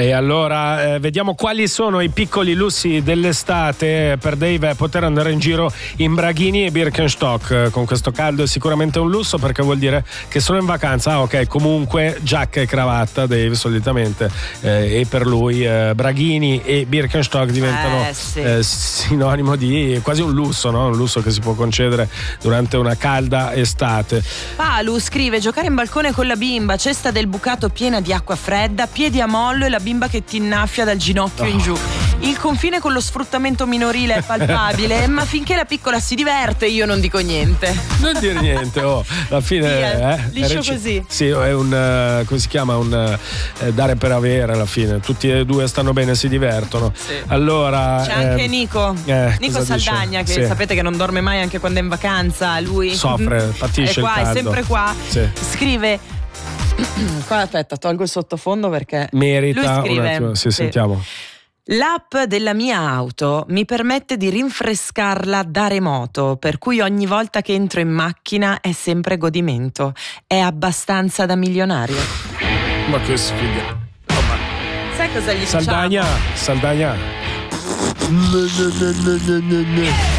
E allora vediamo quali sono i piccoli lussi dell'estate per Dave, poter andare in giro in braghini e Birkenstock. Con questo caldo è sicuramente un lusso, perché vuol dire che sono in vacanza. Ok, comunque giacca e cravatta Dave solitamente, e per lui braghini e Birkenstock diventano sinonimo di quasi un lusso, no? Un lusso che si può concedere durante una calda estate. Palu scrive: giocare in balcone con la bimba, cesta del bucato piena di acqua fredda, piedi a mollo e la bimba che ti innaffia dal ginocchio in giù. Il confine con lo sfruttamento minorile è palpabile, ma finché la piccola si diverte io non dico niente. Non dire niente, alla fine liscio così. Sì, è un come si chiama, un dare per avere alla fine. Tutti e due stanno bene, si divertono. Sì. Allora c'è anche Nico Saldagna, che sapete che non dorme mai anche quando è in vacanza. Lui soffre, patisce il caldo. È sempre qua. Sì. Scrive qua, aspetta, tolgo il sottofondo perché merita. Lui scrive, un attimo, sì, sentiamo. L'app della mia auto mi permette di rinfrescarla da remoto, per cui ogni volta che entro in macchina è sempre godimento. È abbastanza da milionario. Ma che sfiga. Sai cosa gli Saldagna.